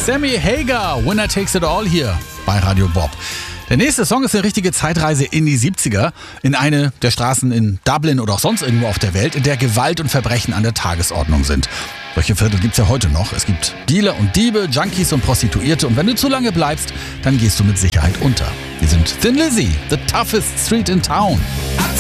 Sammy Hagar, Winner Takes It All hier bei Radio Bob. Der nächste Song ist eine richtige Zeitreise in die 70er, in eine der Straßen in Dublin oder auch sonst irgendwo auf der Welt, in der Gewalt und Verbrechen an der Tagesordnung sind. Solche Viertel gibt's ja heute noch. Es gibt Dealer und Diebe, Junkies und Prostituierte und wenn du zu lange bleibst, dann gehst du mit Sicherheit unter. Wir sind Thin Lizzy, the toughest street in town.